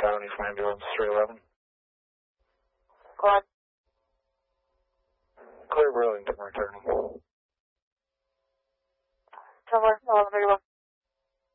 County from ambulance 311. Quad. Clear Burlington returning. 10-11, very well.